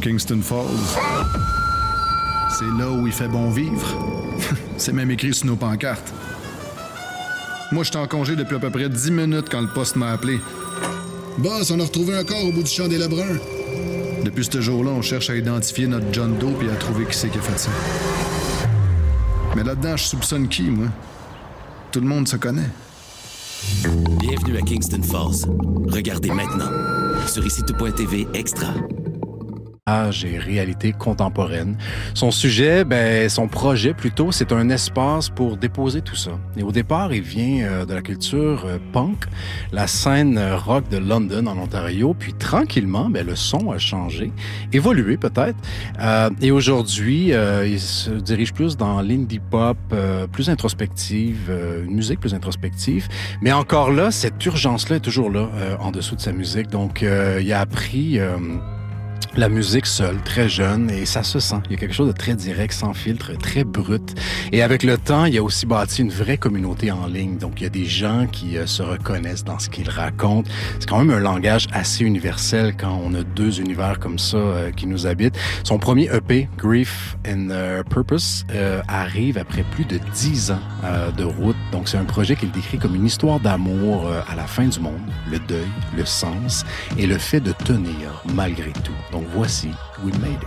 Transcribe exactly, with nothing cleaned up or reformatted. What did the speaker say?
Kingston Falls. C'est là où il fait bon vivre. C'est même écrit sur nos pancartes. Moi, j'étais en congé depuis à peu près dix minutes quand le poste m'a appelé. Boss, on a retrouvé un corps au bout du champ des Lebrun. Depuis ce jour-là, on cherche à identifier notre John Doe et à trouver qui c'est qui a fait ça. Mais là-dedans, je soupçonne qui, moi? Tout le monde se connaît. Bienvenue à Kingston Falls. Regardez maintenant sur ici tout point t v Extra. Âge et réalité contemporaine. Son sujet, ben, son projet plutôt, c'est un espace pour déposer tout ça. Et au départ, il vient euh, de la culture euh, punk, la scène euh, rock de London en Ontario, puis tranquillement, ben, le son a changé, évolué peut-être. Euh, et aujourd'hui, euh, il se dirige plus dans l'indie pop, euh, plus introspective, euh, une musique plus introspective. Mais encore là, cette urgence-là est toujours là, euh, en dessous de sa musique. Donc, euh, il a appris Euh, la musique seule, très jeune, et ça se sent. Il y a quelque chose de très direct, sans filtre, très brut. Et avec le temps, il a aussi bâti une vraie communauté en ligne. Donc, il y a des gens qui euh, se reconnaissent dans ce qu'il raconte. C'est quand même un langage assez universel quand on a deux univers comme ça euh, qui nous habitent. Son premier E P, Grief and uh, Purpose, euh, arrive après plus de dix ans euh, de route. Donc, c'est un projet qu'il décrit comme une histoire d'amour euh, à la fin du monde, le deuil, le sens et le fait de tenir malgré tout. Donc, voici We Made It.